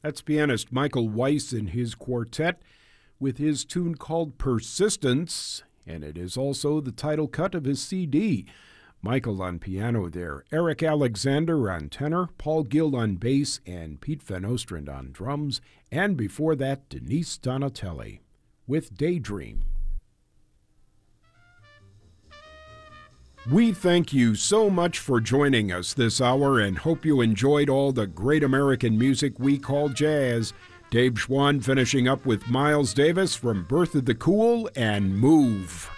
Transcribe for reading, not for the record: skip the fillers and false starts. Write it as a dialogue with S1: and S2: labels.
S1: That's pianist Michael Weiss and his quartet with his tune called Persistence, and it is also the title cut of his CD. Michael on piano there, Eric Alexander on tenor, Paul Gill on bass, and Pete Van Ostrand on drums, and before that, Denise Donatelli with Daydream. We thank you so much for joining us this hour and hope you enjoyed all the great American music we call jazz. Dave Schwann finishing up with Miles Davis from Birth of the Cool and Move.